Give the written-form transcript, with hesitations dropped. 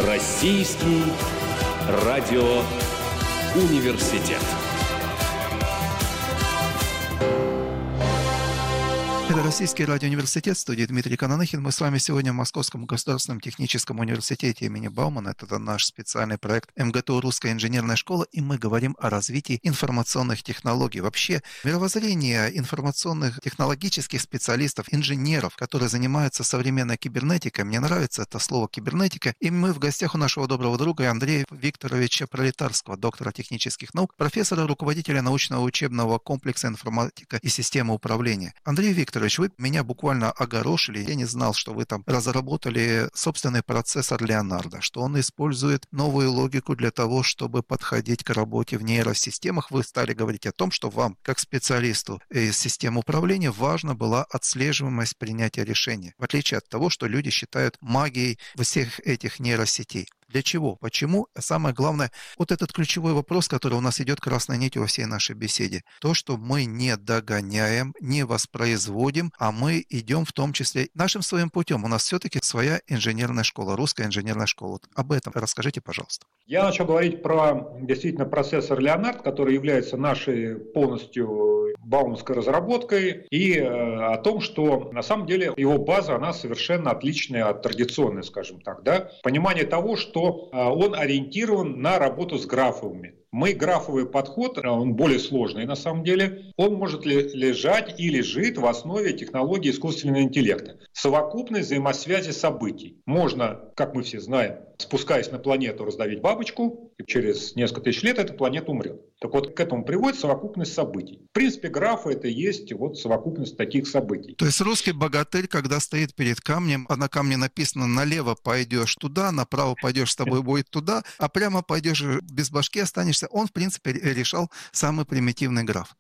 Российский радиоуниверситет. Это Российский радиоуниверситет, в студии Дмитрий Кананыхин. Мы с вами сегодня в Московском государственном техническом университете имени Баумана. Это наш специальный проект МГТУ «Русская инженерная школа», и мы говорим о развитии информационных технологий. Вообще, мировоззрение информационных технологических специалистов, инженеров, которые занимаются современной кибернетикой. Мне нравится это слово «кибернетика». И мы в гостях у нашего доброго друга Андрея Викторовича Пролетарского, доктора технических наук, профессора, руководителя научного учебного комплекса «Информатика и системы управления». Андрей Викторович, вы меня буквально огорошили. Я не знал, что вы там разработали собственный процессор Леонардо, что он использует новую логику для того, чтобы подходить к работе в нейросистемах. Вы стали говорить о том, что вам, как специалисту из систем управления, важна была отслеживаемость принятия решений, в отличие от того, что люди считают магией всех этих нейросетей. Для чего? Почему? Самое главное, вот этот ключевой вопрос, который у нас идет красной нитью во всей нашей беседе. То, что мы не догоняем, не воспроизводим, а мы идем в том числе нашим своим путем. У нас все-таки своя инженерная школа, русская инженерная школа. Вот об этом расскажите, пожалуйста. Я начал говорить про действительно процессор Леонард, который является нашей полностью бауманской разработкой, и о том, что на самом деле его база, она совершенно отличная от традиционной, скажем так, да? Понимание того, что он ориентирован на работу с графовыми. Графовый подход, он более сложный на самом деле, он может лежать и лежит в основе технологии искусственного интеллекта. Совокупность взаимосвязи событий. Можно, как мы все знаем, спускаясь на планету, раздавить бабочку, и через несколько тысяч лет эта планета умрет. Так вот, к этому приводит совокупность событий. В принципе, графы — это и есть вот совокупность таких событий. То есть русский богатырь, когда стоит перед камнем, а на камне написано: налево пойдешь туда, направо пойдешь, с тобой будет туда, а прямо пойдешь, без башки останешься, он, в принципе, решал самый примитивный граф.